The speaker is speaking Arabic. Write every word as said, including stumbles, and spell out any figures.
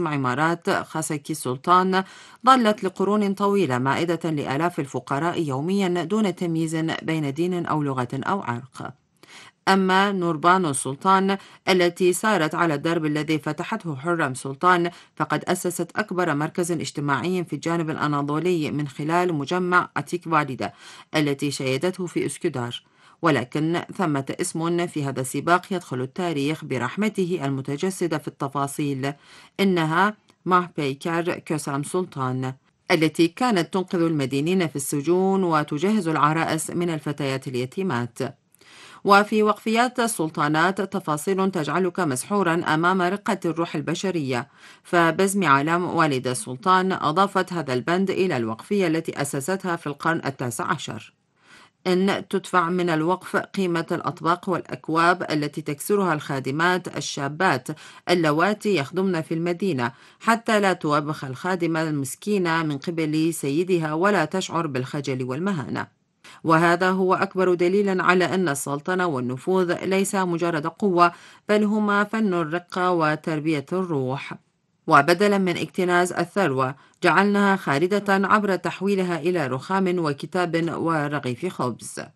باسم عمارات خاسكي سلطان ظلت لقرون طويلة مائدة لآلاف الفقراء يوميا دون تمييز بين دين أو لغة أو عرق. أما نوربانو السلطان التي سارت على الدرب الذي فتحته حرم سلطان، فقد أسست أكبر مركز اجتماعي في الجانب الأناضولي من خلال مجمع أتيك فاليدا التي شيدته في أسكندر. ولكن ثمة اسم في هذا السباق يدخل التاريخ برحمته المتجسدة في التفاصيل، إنها ماهبيكر كسام سلطان التي كانت تنقذ المدينين في السجون وتجهز العرائس من الفتيات اليتيمات. وفي وقفيات السلطانات تفاصيل تجعلك مسحورا أمام رقة الروح البشرية، فبزم علام والد السلطان أضافت هذا البند إلى الوقفية التي أسستها في القرن التاسع عشر: إن تدفع من الوقف قيمة الأطباق والأكواب التي تكسرها الخادمات الشابات اللواتي يخدمن في المدينة، حتى لا توبخ الخادمة المسكينة من قبل سيدها ولا تشعر بالخجل والمهانة. وهذا هو أكبر دليل على أن السلطنة والنفوذ ليس مجرد قوة، بل هما فن الرقة وتربية الروح. وبدلا من اكتناز الثروة جعلناها خالدة عبر تحويلها إلى رخام وكتاب ورغيف خبز.